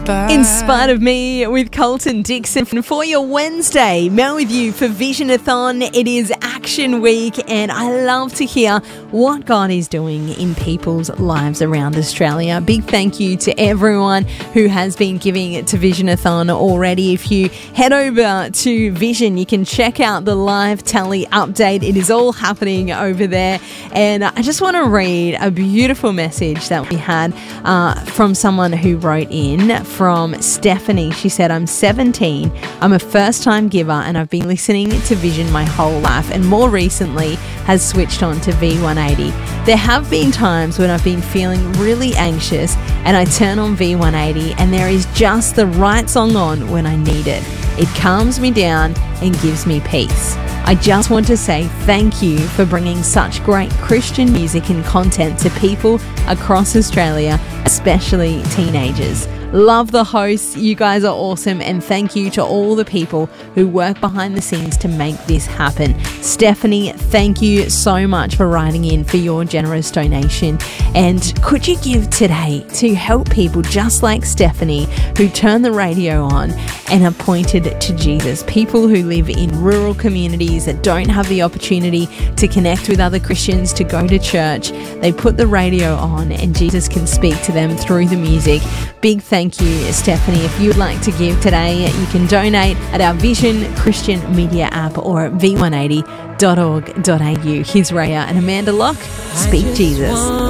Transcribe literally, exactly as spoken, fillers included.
In Spite of Me with Colton Dixon for your Wednesday. Mel with you for Vision-a-thon. It is Action Week and I love to hear what God is doing in people's lives around Australia. Big thank you to everyone who has been giving to Vision-a-thon already. If you head over to Vision, you can check out the live tally update. It is all happening over there. And I just want to read a beautiful message that we had uh, from someone who wrote in. From Stephanie. She said, I'm seventeen, I'm a first time giver and I've been listening to Vision my whole life and more recently has switched on to V one eighty. There have been times when I've been feeling really anxious and I turn on V one eighty and there is just the right song on when I need it. It calms me down and gives me peace. I just want to say thank you for bringing such great Christian music and content to people across Australia, especially teenagers. Love the hosts, you guys are awesome, and thank you to all the people who work behind the scenes to make this happen. Stephanie, thank you so much for writing in for your generous donation. And could you give today to help people just like Stephanie who turn the radio on and are pointed to Jesus? People who live in rural communities that don't have the opportunity to connect with other Christians, to go to church. They put the radio on and Jesus can speak to them through the music. Big thank you, Stephanie. If you'd like to give today, you can donate at our Vision Christian Media app or at v one eighty dot org dot a u. Here's Raya and Amanda Locke. Speak Jesus.